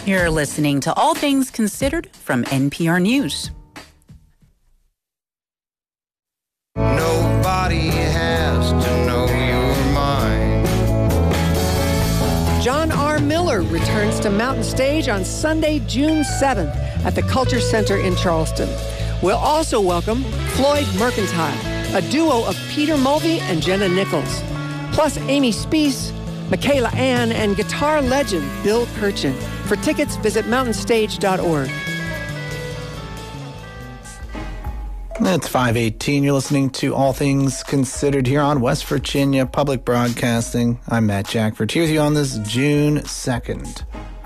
You're listening to All Things Considered from NPR News. Nobody has to know you're mine. John R. Miller returns to Mountain Stage on Sunday, June 7th at the Culture Center in Charleston. We'll also welcome Floyd Mercantile, a duo of Peter Mulvey and Jenna Nichols, plus Amy Speece, Michaela Ann, and guitar legend Bill Kirchen. For tickets, visit mountainstage.org. It's 5:18. You're listening to All Things Considered here on West Virginia Public Broadcasting. I'm Matt Jackford, here with you on this June 2nd.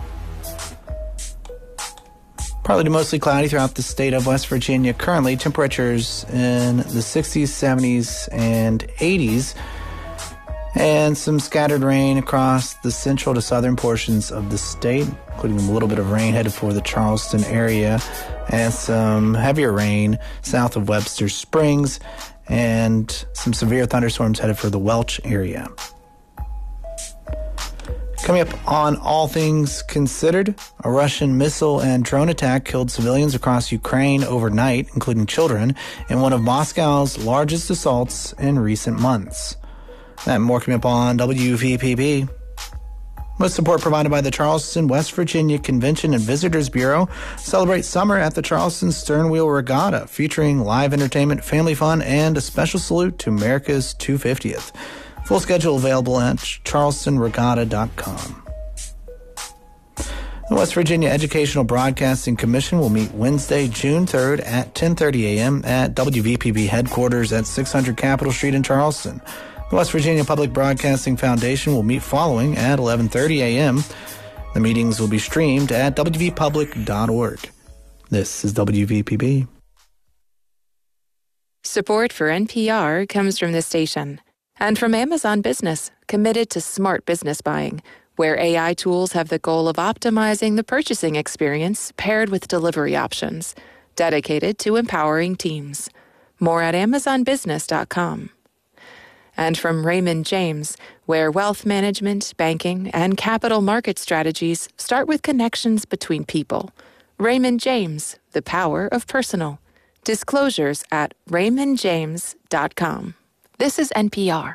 Partly to mostly cloudy throughout the state of West Virginia. Currently, temperatures in the 60s, 70s, and 80s. And some scattered rain across the central to southern portions of the state, including a little bit of rain headed for the Charleston area, and some heavier rain south of Webster Springs, and some severe thunderstorms headed for the Welch area. Coming up on All Things Considered, a Russian missile and drone attack killed civilians across Ukraine overnight, including children, in one of Moscow's largest assaults in recent months. That and more coming up on WVPB. With support provided by the Charleston, West Virginia Convention and Visitors Bureau, celebrate summer at the Charleston Sternwheel Regatta, featuring live entertainment, family fun, and a special salute to America's 250th. Full schedule available at charlestonregatta.com. The West Virginia Educational Broadcasting Commission will meet Wednesday, June 3rd at 10:30 a.m. at WVPB headquarters at 600 Capitol Street in Charleston. The West Virginia Public Broadcasting Foundation will meet following at 11:30 a.m. The meetings will be streamed at wvpublic.org. This is WVPB. Support for NPR comes from this station and from Amazon Business, committed to smart business buying, where AI tools have the goal of optimizing the purchasing experience paired with delivery options, dedicated to empowering teams. More at amazonbusiness.com. And from Raymond James, where wealth management, banking, and capital market strategies start with connections between people. Raymond James, the power of personal. Disclosures at raymondjames.com. This is NPR.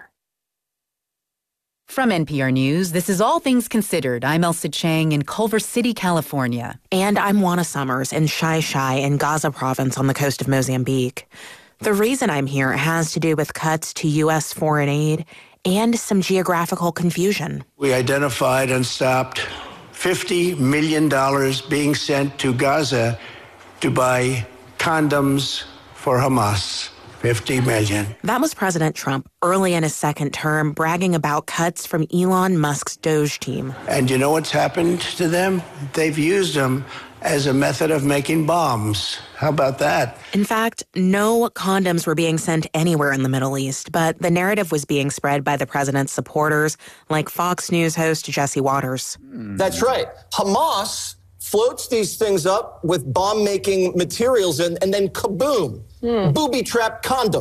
From NPR News, this is All Things Considered. I'm Elsa Chang in Culver City, California. And I'm Juana Summers in Xai-Xai in Gaza province on the coast of Mozambique. The reason I'm here has to do with cuts to U.S. foreign aid and some geographical confusion. We identified and stopped $50 million being sent to Gaza to buy condoms for Hamas. 50 million. That was President Trump early in his second term, bragging about cuts from Elon Musk's Doge team. And you know what's happened to them? They've used them as a method of making bombs. How about that? In fact, no condoms were being sent anywhere in the Middle East, but the narrative was being spread by the president's supporters, like Fox News host Jesse Waters. That's right. Hamas floats these things up with bomb-making materials and then kaboom, booby-trapped condoms.